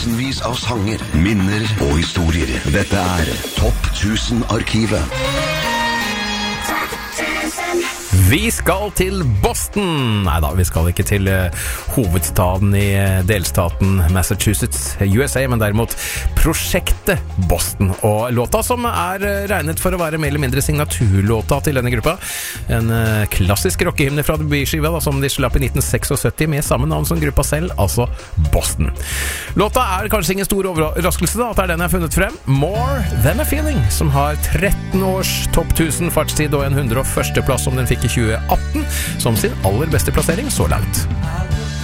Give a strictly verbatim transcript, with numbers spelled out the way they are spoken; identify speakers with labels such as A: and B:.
A: tusenvis av sanger, minner og historier. Dette er Topp tusen-arkivet.
B: Vi skal til Boston. Neida, vi skal ikke til uh, hovedstaden i uh, delstaten Massachusetts, U S A, men derimot prosjektet Boston. Og låta som er uh, regnet for å være mer eller mindre signaturlåta til denne gruppa. En uh, klassisk rockehymne fra debutskiva da, som de slapp i nitten syttiseks med samme navn som gruppa selv, altså Boston. Låta er kanskje ingen stor overraskelse da, at det er den jeg har funnet frem. More Than a Feeling, som har tretten års topp tusen fartstid og en hundre og første plass som den fikk i tjue atten som sin aller beste plassering så langt.